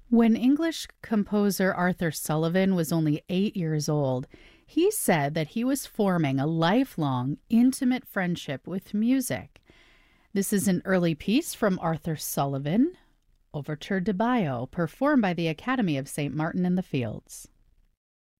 When English composer Arthur Sullivan was only 8 years old, he said that he was forming a lifelong, intimate friendship with music. This is an early piece from Arthur Sullivan, Overture de Baio, performed by the Academy of St. Martin in the Fields.